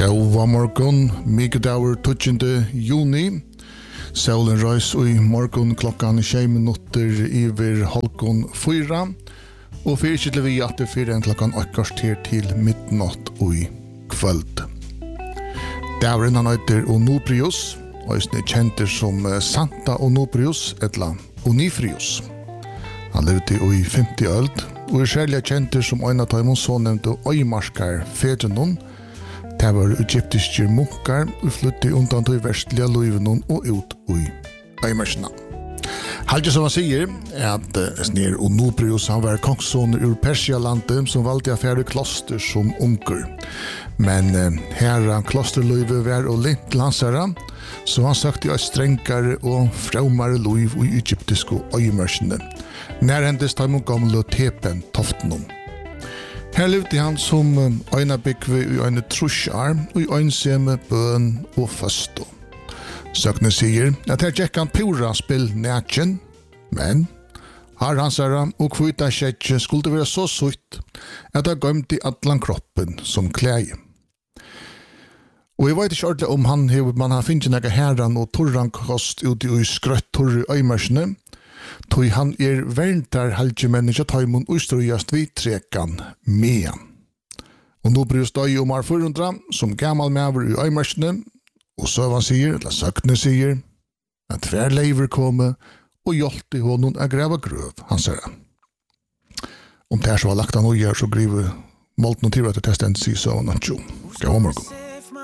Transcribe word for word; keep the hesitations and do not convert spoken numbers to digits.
Gåva morgon, mykdagur tjuende juni. Solen røys i morgon klokkan tjei minutter iver halvkon fyra. Og fyrir ikke til vi at det fyrir en klokkan akkurat til midnatt i kvöld. Dævren han heter Onubrius, og er kjent som Santa Onubrius, etla Onifrius. Han levde i femti øld, og er særlig kjent som en av dem så nevnte øymarskar fedrenon. Det var egyptiske munkar og flyttet undan til vestlige løyvenon og ut i øymarsina. Halvdje som han sier er at Snir Onubrius han var kongssoner ur Persia-landet som valgte affære kloster som unker. Men herra klosterløyve var og lint lansara, så han søkte i strengare og fraumare løyv i egyptiske øymarsina. Nærhendest har man gamle tepen toftenom. Her levde han som øyna byggve i øyne trusjar og i øynseme bøn og fasto. Søkne sier at her gikk han pura spill nætjen, men har hans herra og kvita kjetje skulle være så sutt at han gømte atlan kroppen som klæje. Og jeg vet ikke ordentlig om han hever, man har finnet nega herran og torran kost ut i skrøtt torre øymarsene, tog han er verndar halvdjemennisja taimon ustrujast vid trekan mean. Og nå bryr støy om ar fyrhundra som gammal mever i øymarsene, og søvan sier, eller søkne sier, at tver leiver komme og hjelpte honom å greve grøv, han sier. Om det er så har lagt han og gjør, så griver målt noe til at det testet en sier søvan at jo. Gå morgen.